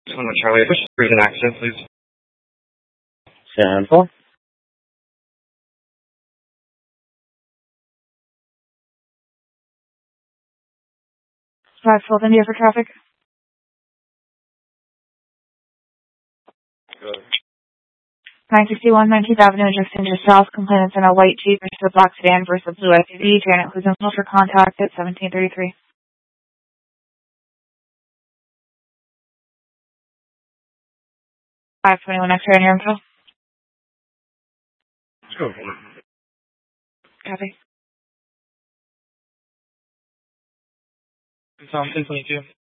Charlie, push through an accident, please. 10-4. Full India for traffic. Go ahead. 961 19th Avenue, Justin to South. Complainants in a white Jeep versus a black sedan versus a blue SUV. Janet Huzenville for contact at 1733. 521 X-ray on your info. Go. Copy. It's on 1022.